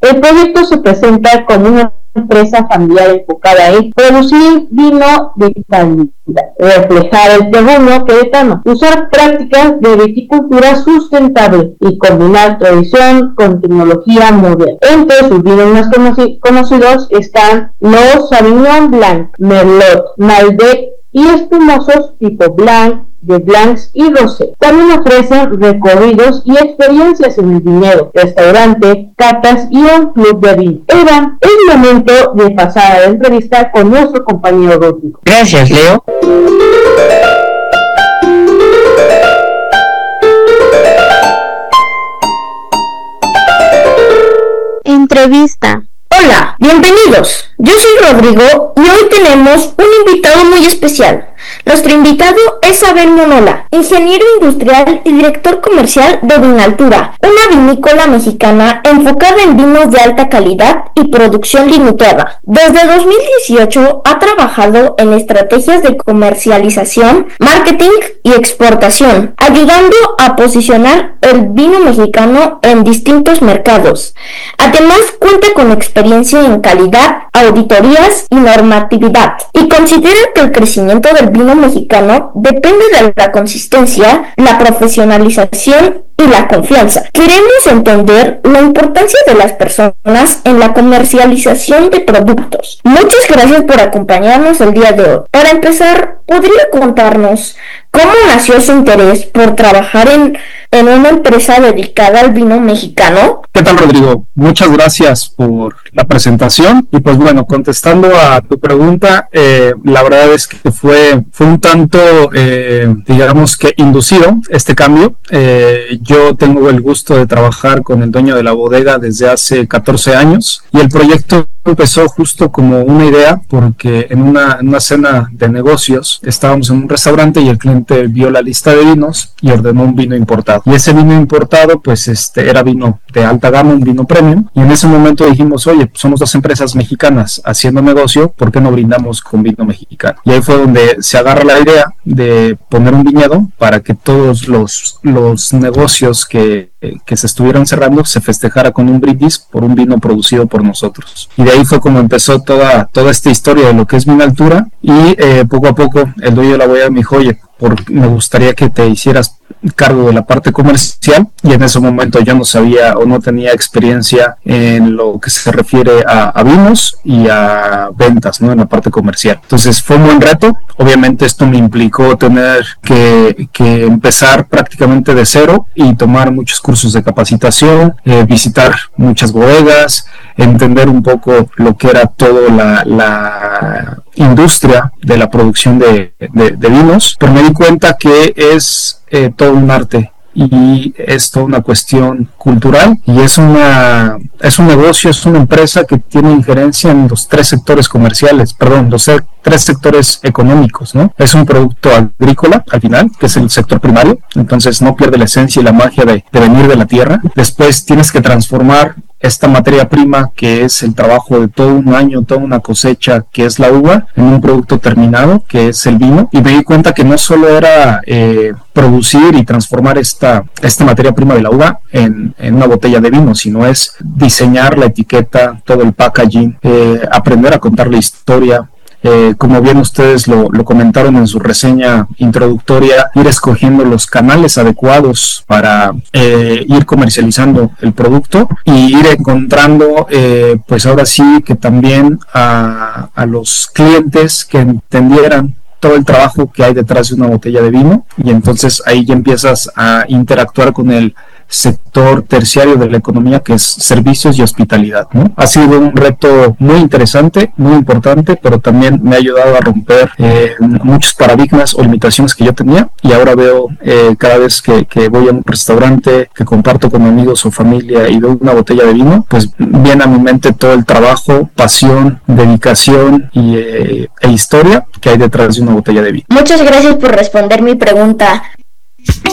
El proyecto se presenta como una empresa familiar enfocada en producir vino de calidad, reflejar el terruño queretano, usar prácticas de viticultura sustentable y combinar tradición con tecnología moderna. Entre sus vinos más conocidos están los Sauvignon Blanc, Merlot, Malbec y espumosos tipo Blanc, de Blancs y Rosé. También ofrecen recorridos y experiencias en el viñedo, restaurante, catas y un club de vino. Eva, es momento de pasar a la entrevista con nuestro compañero Rodrigo. Gracias, Leo. Entrevista. Hola, bienvenidos. Yo soy Rodrigo y hoy tenemos un invitado muy especial. Nuestro invitado es Abel Monola, ingeniero industrial y director comercial de Vinaltura, una vinícola mexicana enfocada en vinos de alta calidad y producción limitada. Desde 2018 ha trabajado en estrategias de comercialización, marketing y exportación, ayudando a posicionar el vino mexicano en distintos mercados. Además, cuenta con experiencia en calidad, auditorías y normatividad, y considera que el crecimiento del vino mexicano depende de la consistencia, la profesionalización y la confianza. Queremos entender la importancia de las personas en la comercialización de productos. Muchas gracias por acompañarnos el día de hoy. Para empezar, ¿podría contarnos cómo nació su interés por trabajar en una empresa dedicada al vino mexicano? ¿Qué tal, Rodrigo? Muchas gracias por la presentación. Y pues bueno, contestando a tu pregunta, la verdad es que fue un tanto, digamos que inducido este cambio. Yo tengo el gusto de trabajar con el dueño de la bodega desde hace 14 años y el proyecto empezó justo como una idea porque en una cena de negocios estábamos en un restaurante y el cliente vio la lista de vinos y ordenó un vino importado. Y ese vino importado pues era vino de alta gama, un vino premium, y en ese momento dijimos, oye, pues somos dos empresas mexicanas haciendo negocio, ¿por qué no brindamos con vino mexicano? Y ahí fue donde se agarra la idea de poner un viñedo para que todos los negocios que se estuvieran cerrando se festejara con un brindis por un vino producido por nosotros. Y de ahí fue como empezó toda esta historia de lo que es Vinaltura, y poco a poco el dueño de la bodega me dijo, oye, me gustaría que te hicieras cargo de la parte comercial, y en ese momento yo no sabía o no tenía experiencia en lo que se refiere a vinos y a ventas, ¿no? En la parte comercial. Entonces fue un buen reto. Obviamente esto me implicó tener que empezar prácticamente de cero y tomar muchos cursos de capacitación, visitar muchas bodegas, entender un poco lo que era toda la industria de la producción de vinos, pero me di cuenta que es todo un arte y es toda una cuestión cultural, y es un negocio, es una empresa que tiene injerencia en los tres sectores tres sectores económicos, ¿no? Es un producto agrícola al final, que es el sector primario, entonces no pierde la esencia y la magia de venir de la tierra. Después tienes que transformar esta materia prima, que es el trabajo de todo un año, toda una cosecha, que es la uva, en un producto terminado, que es el vino. Y me di cuenta que no solo era producir y transformar esta materia prima de la uva en una botella de vino, sino es diseñar la etiqueta, todo el packaging, aprender a contar la historia. Como bien ustedes lo comentaron en su reseña introductoria, ir escogiendo los canales adecuados para ir comercializando el producto y ir encontrando, pues ahora sí que también a los clientes que entendieran todo el trabajo que hay detrás de una botella de vino, y entonces ahí ya empiezas a interactuar con el sector terciario de la economía, que es servicios y hospitalidad, ¿no? Ha sido un reto muy interesante, muy importante, pero también me ha ayudado a romper muchos paradigmas o limitaciones que yo tenía, y ahora veo cada vez que voy a un restaurante, que comparto con amigos o familia y veo una botella de vino, pues viene a mi mente todo el trabajo, pasión, dedicación e historia que hay detrás de una botella de vino. Muchas gracias por responder mi pregunta.